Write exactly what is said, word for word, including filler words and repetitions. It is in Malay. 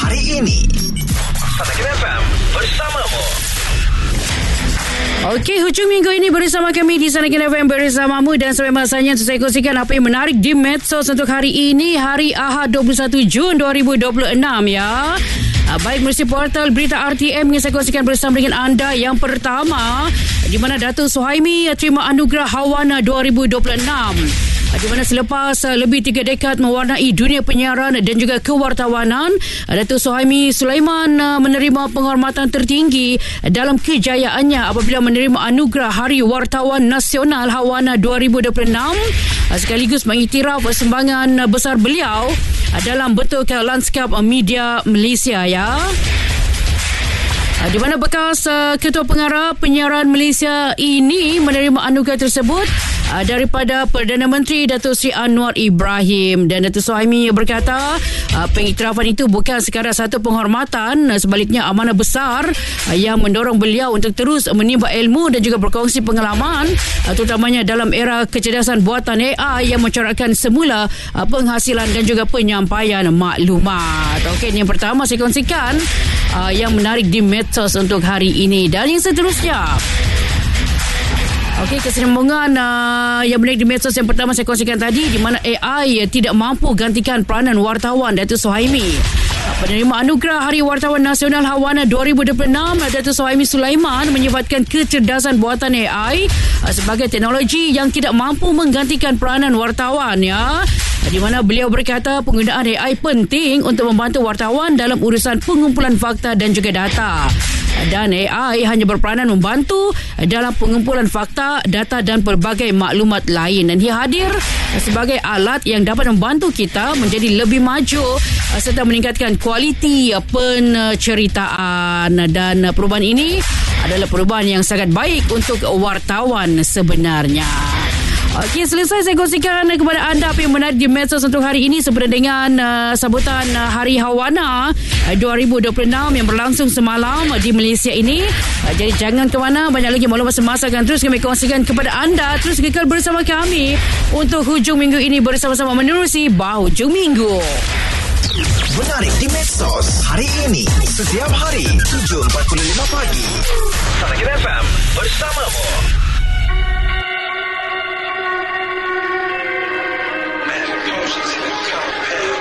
hari ini. Sanakan F M bersamamu. Okey, hujung minggu ini bersama kami di Sanakan F M bersamamu, dan sampai masanya untuk saya kongsikan apa yang menarik di medsos untuk hari ini, hari Ahad dua puluh satu Jun dua ribu dua puluh enam ya. Baik, melalui portal berita R T M yang saya kongsikan bersama dengan anda. Yang pertama, di mana Datuk Suhaimi terima anugerah Hawana dua ribu dua puluh enam. Di mana selepas lebih tiga dekad mewarnai dunia penyiaran dan juga kewartawanan, Datuk Suhaimi Sulaiman menerima penghormatan tertinggi dalam kejayaannya apabila menerima anugerah Hari Wartawan Nasional Hawana dua ribu dua puluh enam, sekaligus mengiktiraf sumbangan besar beliau dalam bentuk lanskap media Malaysia ya. Di mana bekas uh, Ketua Pengarah Penyiaran Malaysia ini menerima anugerah tersebut uh, daripada Perdana Menteri Datuk Seri Anwar Ibrahim. Dan Datuk Suhaimi berkata uh, pengiktirafan itu bukan sekadar satu penghormatan, uh, sebaliknya amanah besar uh, yang mendorong beliau untuk terus menimba ilmu dan juga berkongsi pengalaman, uh, terutamanya dalam era kecerdasan buatan A I yang mencorakkan semula uh, penghasilan dan juga penyampaian maklumat. Okey, yang pertama saya kongsikan uh, yang menarik di medsos untuk hari ini. Dan yang seterusnya, okey, kesinambungan uh, yang menarik di medsos yang pertama saya kongsikan tadi, di mana A I tidak mampu gantikan peranan wartawan Datuk Suhaimi. Penerima anugerah Hari Wartawan Nasional Hawana dua ribu dua puluh enam, Datuk Suhaimi Sulaiman menyifatkan kecerdasan buatan A I sebagai teknologi yang tidak mampu menggantikan peranan wartawan ya. Di mana beliau berkata penggunaan A I penting untuk membantu wartawan dalam urusan pengumpulan fakta dan juga data. Dan A I hanya berperanan membantu dalam pengumpulan fakta, data dan pelbagai maklumat lain. Dan ia hadir sebagai alat yang dapat membantu kita menjadi lebih maju serta meningkatkan kualiti penceritaan. Dan perubahan ini adalah perubahan yang sangat baik untuk wartawan sebenarnya. Okey, selesai saya kongsikan kepada anda apa yang menarik di medsos untuk hari ini sempena dengan uh, sambutan uh, Hari Hawana uh, dua ribu dua puluh enam yang berlangsung semalam uh, di Malaysia ini. Uh, jadi jangan ke mana, banyak lagi maklumat semasa akan terus kami kongsikan kepada anda. Terus kekal bersama kami untuk hujung minggu ini bersama-sama menerusi Bahujung Minggu. Menarik di medsos hari ini, setiap hari tujuh empat puluh lima pagi. Sanakan F M bersamamu.